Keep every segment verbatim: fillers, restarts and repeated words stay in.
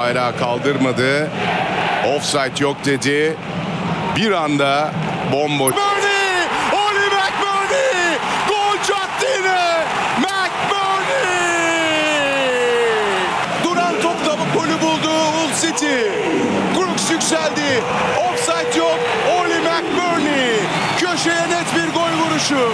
bayrağı kaldırmadı. Offside yok dedi. Bir anda bomboş. McBurnie! Oli McBurnie! Gol çaktı yine! McBurnie! Duran topla bu golü buldu Hull City. Crooks yükseldi. Offside yok. Oli McBurnie! Köşeye net bir gol vuruşu.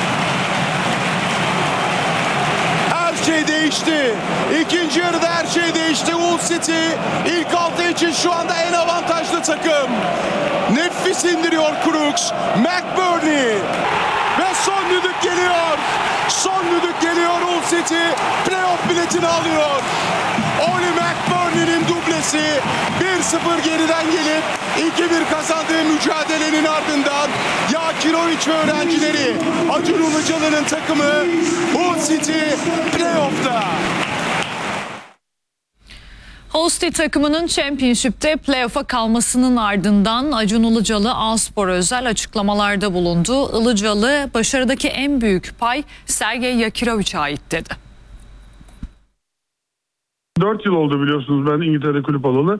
Her şey değişti. İkinci yarıda her şey değişti. Hull City ilk altı için şu anda en avantajlı takım. Nefis indiriyor Crooks. McBurnie. Ve son düdük geliyor. Son düdük geliyor. Hull City playoff biletini alıyor. Oli McBurnie'nin dublesi bir sıfır geriden gelip iki bir kazandığı mücadelenin ardından Yakirovic ve öğrencileri Acun Ilıcalı'nın takımı Hull City playoff'ta. Hull City takımının Championship'te playoff'a kalmasının ardından Acun Ilıcalı A-Spor'a özel açıklamalarda bulundu. Ilıcalı, başarıdaki en büyük pay Sergey Yakirovic'e ait dedi. dört yıl oldu biliyorsunuz ben İngiltere'de kulüp alalı.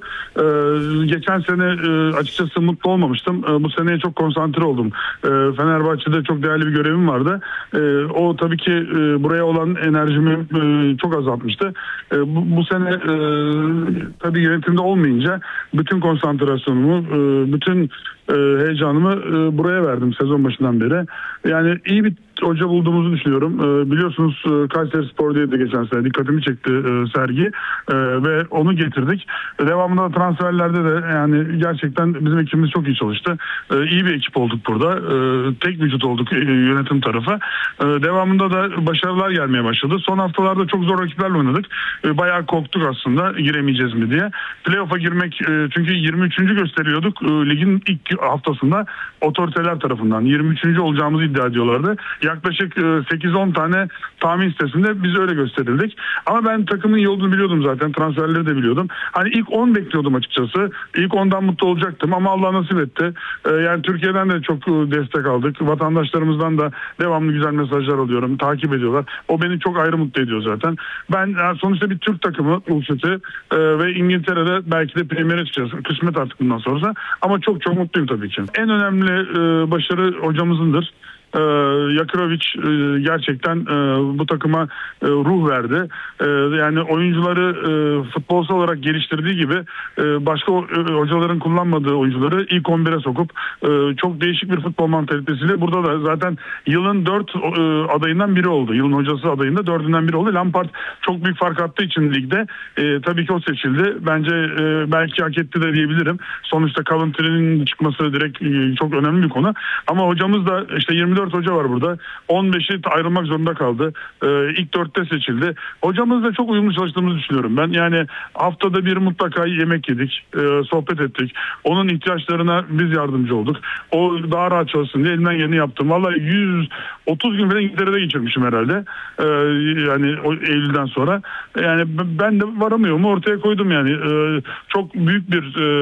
Ee, geçen sene e, açıkçası mutlu olmamıştım. E, bu seneye çok konsantre oldum. E, Fenerbahçe'de çok değerli bir görevim vardı. E, o tabii ki e, buraya olan enerjimi e, çok azaltmıştı. E, bu, bu sene e, tabii yönetimde olmayınca bütün konsantrasyonumu, e, bütün e, heyecanımı e, buraya verdim sezon başından beri. Yani iyi bir hoca bulduğumuzu düşünüyorum. E, biliyorsunuz e, Kayserispor diye de geçen sene dikkatimi çekti e, Sergi e, ve onu getirdik. E, devamında da transferlerde de yani gerçekten bizim ekibimiz çok iyi çalıştı. E, iyi bir ekip olduk burada. E, tek vücut olduk e, yönetim tarafı. E, devamında da başarılar gelmeye başladı. Son haftalarda çok zor rakiplerle oynadık. E, bayağı korktuk aslında giremeyeceğiz mi diye. Playoff'a girmek e, çünkü yirmi üçüncü gösteriyorduk. E, ligin ilk haftasında otoriteler tarafından yirmi üçüncü olacağımızı iddia ediyorlardı. Yaklaşık sekiz on tane tahmin sitesinde biz öyle gösterildik. Ama ben takımın iyi olduğunu biliyordum zaten. Transferleri de biliyordum. Hani ilk on bekliyordum açıkçası. İlk ondan mutlu olacaktım ama Allah nasip etti. Yani Türkiye'den de çok destek aldık. Vatandaşlarımızdan da devamlı güzel mesajlar alıyorum. Takip ediyorlar. O beni çok ayrı mutlu ediyor zaten. Ben sonuçta bir Türk takımı Hull City ve İngiltere'de belki de Premier'e çıkacağız. Kısmet artık bundan sonrası. Ama çok çok mutluyum tabii ki. En önemli başarı hocamızındır. Ee, Yakirovic e, gerçekten e, bu takıma e, ruh verdi. E, yani oyuncuları e, futbolsal olarak geliştirdiği gibi e, başka e, hocaların kullanmadığı oyuncuları ilk on bire sokup e, çok değişik bir futbol mantalitesiyle burada da zaten yılın dört e, adayından biri oldu. Yılın hocası adayında dördünden biri oldu. Lampard çok büyük fark attığı için ligde e, tabii ki o seçildi. Bence e, belki hak etti de diyebilirim. Sonuçta Coventry'nin çıkması direkt e, çok önemli bir konu. Ama hocamız da işte yirmi dört hoca var burada. on beşi ayrılmak zorunda kaldı. Ee, ilk dörtte seçildi. Hocamızla çok uyumlu çalıştığımızı düşünüyorum ben. Yani haftada bir mutlaka yemek yedik. E, sohbet ettik. Onun ihtiyaçlarına biz yardımcı olduk. O daha rahat çalışsın diye elimden geleni yaptım. Vallahi yüz otuz gün falan İngiltere'de geçirmişim herhalde. Ee, yani o Eylül'den sonra. Yani ben de varamıyorumu ortaya koydum yani. Ee, çok büyük bir e,